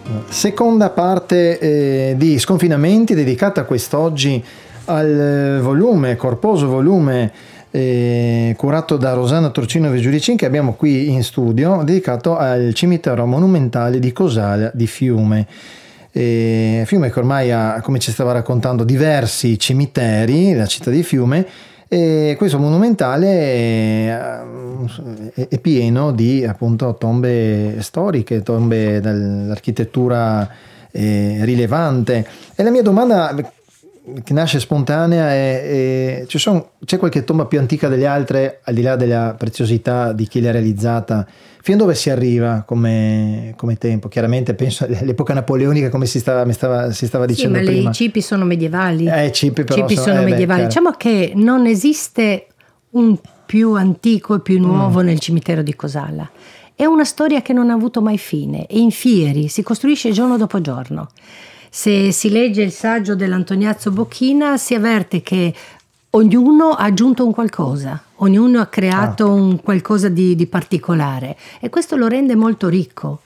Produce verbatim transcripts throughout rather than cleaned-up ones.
Seconda parte eh, di Sconfinamenti, dedicata quest'oggi al volume, corposo volume eh, curato da Rosanna Torcino Vegiulicin, che abbiamo qui in studio, dedicato al cimitero monumentale di Cosala di Fiume. Eh, Fiume che ormai ha, come ci stava raccontando, diversi cimiteri, la città di Fiume, e questo monumentale è, è pieno di appunto tombe storiche, tombe dell'architettura eh, rilevante. E la mia domanda che nasce spontanea è, è ci sono, c'è qualche tomba più antica delle altre, al di là della preziosità di chi l'ha realizzata? Fino a dove si arriva come, come tempo? Chiaramente penso all'epoca napoleonica, come si stava, mi stava, si stava dicendo sì, ma prima. i cipi sono medievali. Eh, i cipi però cipi sono, sono eh, medievali. beh, diciamo che non esiste un più antico e più nuovo mm. nel cimitero di Cosala. È una storia che non ha avuto mai fine, è in fieri, si costruisce giorno dopo giorno. Se si legge il saggio dell'Antoniazzo Bocchina si avverte che ognuno ha aggiunto un qualcosa, ognuno ha creato ah. un qualcosa di, di particolare, e questo lo rende molto ricco.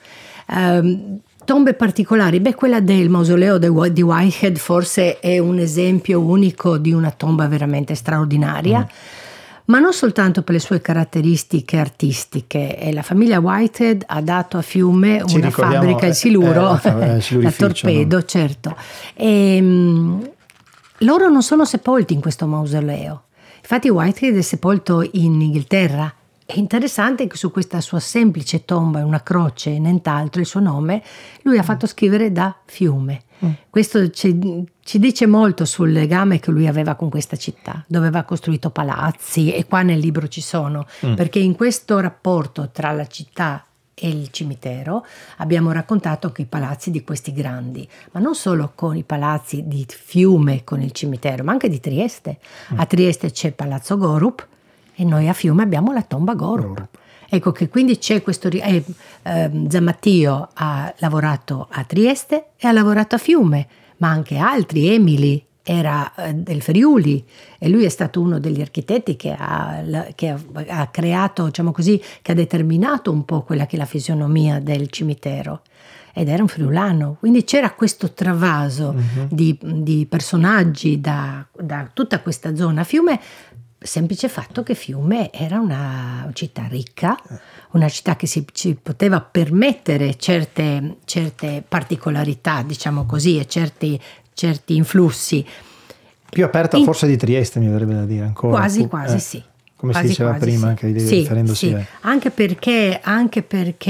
Um, tombe particolari, beh, quella del mausoleo di Whitehead forse è un esempio unico di una tomba veramente straordinaria, mm. ma non soltanto per le sue caratteristiche artistiche. E la famiglia Whitehead ha dato a Fiume Ci una fabbrica, il siluro, eh, eh, la torpedo, no? Certo. E, um, loro non sono sepolti in questo mausoleo. Infatti Whitehead è sepolto in Inghilterra. È interessante che su questa sua semplice tomba, una croce e nient'altro, il suo nome, lui ha fatto scrivere da Fiume. Mm. Questo ci, ci dice molto sul legame che lui aveva con questa città, dove aveva costruito palazzi, e qua nel libro ci sono, mm. perché in questo rapporto tra la città e il cimitero abbiamo raccontato che i palazzi di questi grandi, ma non solo con i palazzi di Fiume con il cimitero, ma anche di Trieste. Mm. A Trieste c'è il Palazzo Gorup e noi a Fiume abbiamo la tomba Gorup. Gorup. Ecco che quindi c'è questo eh, eh, Zammattio ha lavorato a Trieste e ha lavorato a Fiume, ma anche altri, Emili era eh, del Friuli, e lui è stato uno degli architetti che ha, che ha, ha creato, diciamo così, che ha determinato un po' quella che è la fisionomia del cimitero, ed era un friulano, quindi c'era questo travaso uh-huh. di, di personaggi da, da tutta questa zona. Fiume, semplice fatto che Fiume era una città ricca, una città che si, si poteva permettere certe, certe particolarità, diciamo così, e certi certi influssi. Più aperta in... forse di Trieste, mi verrebbe da dire ancora. Quasi, quasi eh, sì. Come quasi, si diceva quasi, prima, sì. anche sì, riferendosi sì. a... Anche perché, anche perché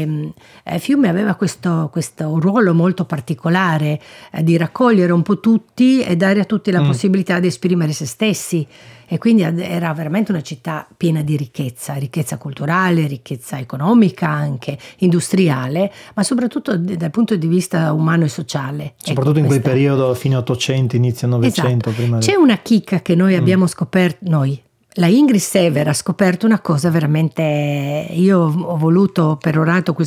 eh, Fiume aveva questo, questo ruolo molto particolare eh, di raccogliere un po' tutti e dare a tutti la mm. possibilità di esprimere se stessi. E quindi era veramente una città piena di ricchezza, ricchezza culturale, ricchezza economica, anche industriale, ma soprattutto dal punto di vista umano e sociale. Soprattutto ecco, in quel questa... periodo fine Ottocento, inizio Novecento. Esatto. Prima C'è del... una chicca che noi mm. abbiamo scoperto, noi, la Ingrid Sever ha scoperto una cosa veramente, io ho voluto, perorato questo